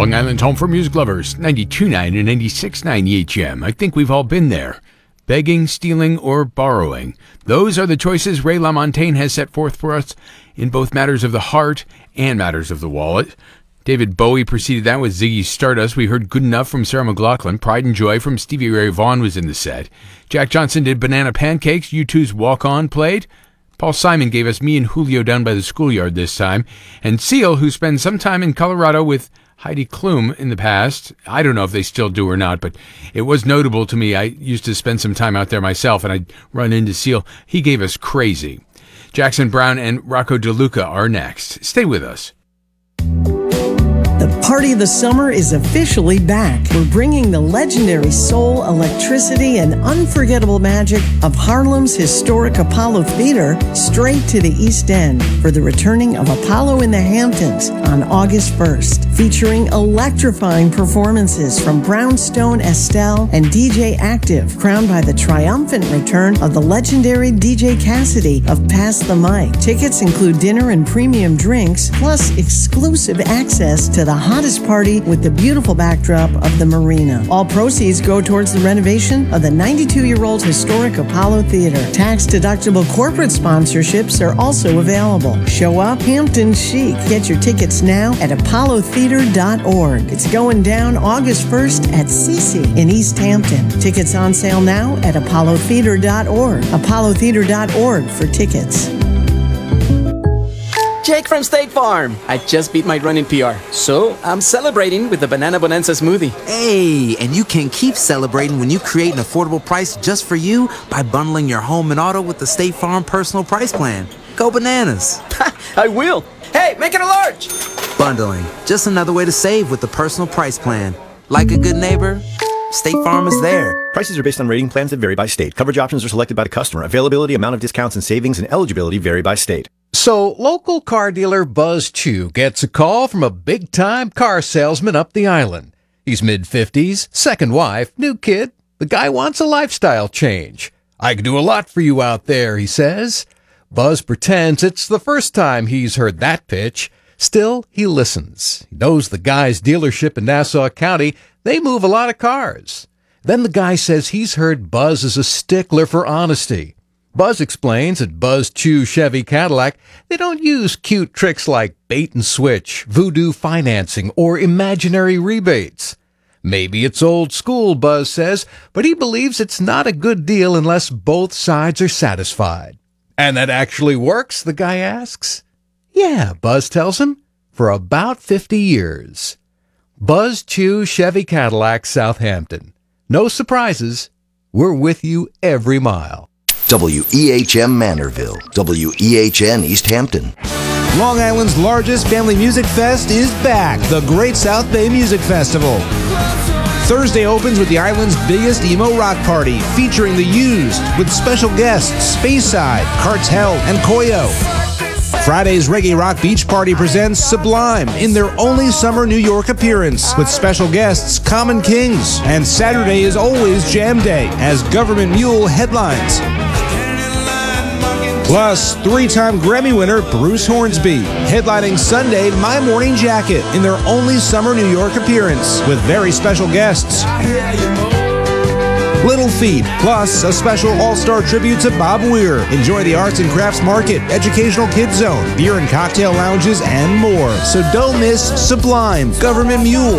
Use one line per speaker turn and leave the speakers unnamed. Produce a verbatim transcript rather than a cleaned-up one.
Long Island's home for music lovers, ninety-two point nine and ninety-six point nine E H M. I think we've all been there. Begging, stealing, or borrowing. Those are the choices Ray LaMontagne has set forth for us in both matters of the heart and matters of the wallet. David Bowie preceded that with Ziggy Stardust. We heard Good Enough from Sarah McLachlan. Pride and Joy from Stevie Ray Vaughan was in the set. Jack Johnson did Banana Pancakes. U two's Walk On played. Paul Simon gave us Me and Julio Down by the Schoolyard this time. And Seal, who spent some time in Colorado with Heidi Klum in the past. I don't know if they still do or not, but it was notable to me. I used to spend some time out there myself, and I'd run into Seal. He gave us Crazy. Jackson Browne and Rocco DeLuca are next. Stay with us.
The party of the summer is officially back. We're bringing the legendary soul, electricity, and unforgettable magic of Harlem's historic Apollo Theater straight to the East End for the returning of Apollo in the Hamptons on August first, featuring electrifying performances from Brownstone Estelle and D J Active, crowned by the triumphant return of the legendary D J Cassidy of Pass the Mic. Tickets include dinner and premium drinks, plus exclusive access to the hottest party with the beautiful backdrop of the marina. All proceeds go towards the renovation of the ninety-two-year-old historic Apollo Theater. Tax-deductible corporate sponsorships are also available. Show up Hampton chic. Get your tickets now at apollo theater dot org. It's going down August first at Cece in East Hampton. Tickets on sale now at apollo theater dot org. apollo theater dot org for tickets.
Jake from State Farm. I just beat my running P R, so I'm celebrating with the Banana Bonanza smoothie.
Hey, and you can keep celebrating when you create an affordable price just for you by bundling your home and auto with the State Farm Personal Price Plan. Go bananas.
I will. Hey, make it a large.
Bundling, just another way to save with the Personal Price Plan. Like a good neighbor, State Farm is there.
Prices are based on rating plans that vary by state. Coverage options are selected by the customer. Availability, amount of discounts and savings, and eligibility vary by state.
So, local car dealer Buzz Chew gets a call from a big-time car salesman up the island. He's mid-fifties, second wife, new kid. The guy wants a lifestyle change. I can do a lot for you out there, he says. Buzz pretends it's the first time he's heard that pitch. Still, he listens. He knows the guy's dealership in Nassau County. They move a lot of cars. Then the guy says he's heard Buzz is a stickler for honesty. Buzz explains at Buzz Chew Chevy Cadillac, they don't use cute tricks like bait and switch, voodoo financing, or imaginary rebates. Maybe it's old school, Buzz says, but he believes it's not a good deal unless both sides are satisfied. And that actually works, the guy asks. Yeah, Buzz tells him, for about fifty years. Buzz Chew Chevy Cadillac, Southampton. No surprises. We're with you every mile.
W E H M Manorville, W E H N East Hampton.
Long Island's largest family music fest is back, the Great South Bay Music Festival. Thursday opens with the island's biggest emo rock party, featuring The Used, with special guests Speyside, Cartel, and Koyo. Friday's Reggae Rock Beach Party presents Sublime in their only summer New York appearance, with special guests Common Kings. And Saturday is always Jam Day, as Government Mule headlines. Plus, three-time Grammy winner Bruce Hornsby, headlining Sunday My Morning Jacket in their only summer New York appearance, with very special guests. Little Feat, plus a special all-star tribute to Bob Weir. Enjoy the arts and crafts market, educational kids zone, beer and cocktail lounges, and more. So don't miss Sublime, Government Mule,